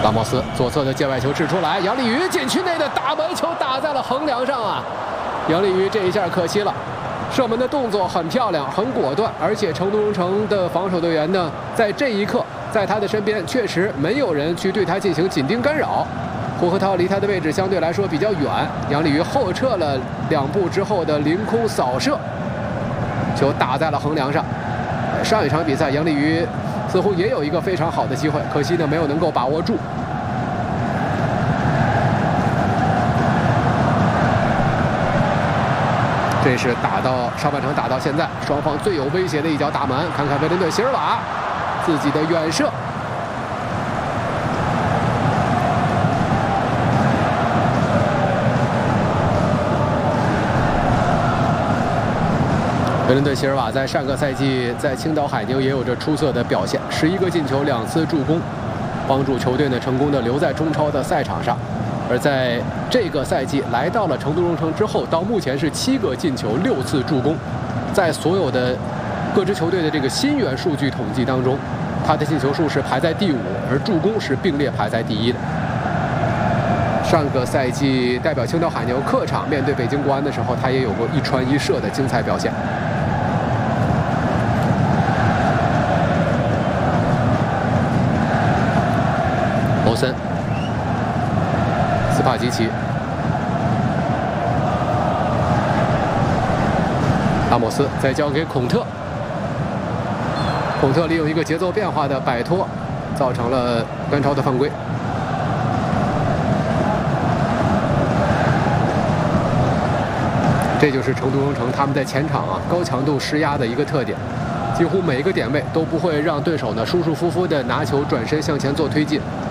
拉莫斯左侧的界外球掷出来，杨立瑜禁区内的大门球打在了横梁上啊！杨立瑜这一下可惜了，射门的动作很漂亮，很果断，而且成都蓉城的防守队员呢，在这一刻，在他的身边确实没有人去对他进行紧盯干扰。胡鹤涛离他的位置相对来说比较远，杨立瑜后撤了2步之后的凌空扫射，球打在了横梁上。上一场比赛，杨立瑜似乎也有一个非常好的机会，可惜呢没有能够把握住。这是打到上半场打到现在，双方最有威胁的一脚打门。看看威伦顿·席尔瓦自己的远射，威伦顿·席尔瓦在上个赛季在青岛海宁也有着出色的表现，11个进球，2次助攻，帮助球队呢成功的留在中超的赛场上。而在这个赛季来到了成都蓉城之后，到目前是7个进球，6次助攻，在所有的各支球队的这个新援数据统计当中，他的进球数是排在第5，而助攻是并列排在第1的。上个赛季代表青岛海宁客场面对北京国安的时候，他也有过1传1射的精彩表现。欧森、斯帕基奇、拉莫斯再交给孔特，孔特利用一个节奏变化的摆脱，造成了端超的犯规。这就是成都蓉城他们在前场高强度施压的一个特点，几乎每一个点位都不会让对手呢舒舒服服的拿球转身向前做推进。